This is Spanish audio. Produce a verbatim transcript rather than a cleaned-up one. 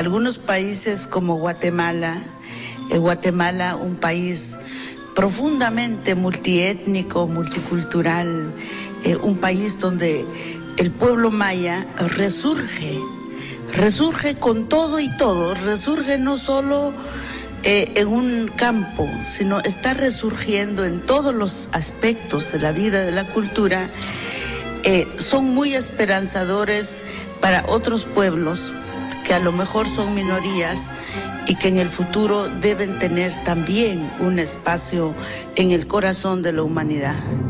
algunos países como Guatemala, eh, Guatemala, un país profundamente multiétnico, multicultural, eh, un país donde el pueblo maya resurge, resurge con todo y todo, resurge no solo eh, en un campo, sino está resurgiendo en todos los aspectos de la vida, de la cultura. Eh, son muy esperanzadores para otros pueblos que a lo mejor son minorías y que en el futuro deben tener también un espacio en el corazón de la humanidad.